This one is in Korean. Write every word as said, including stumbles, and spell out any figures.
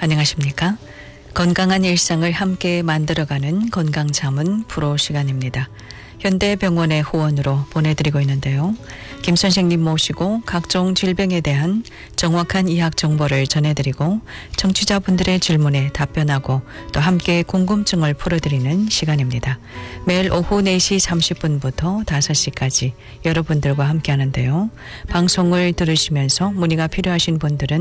안녕하십니까? 건강한 일상을 함께 만들어가는 건강자문 프로 시간입니다. 현대병원의 후원으로 보내드리고 있는데요. 김 선생님 모시고 각종 질병에 대한 정확한 이학 정보를 전해드리고 청취자분들의 질문에 답변하고 또 함께 궁금증을 풀어드리는 시간입니다. 매일 오후 네 시 삼십 분부터 다섯 시까지 여러분들과 함께 하는데요. 방송을 들으시면서 문의가 필요하신 분들은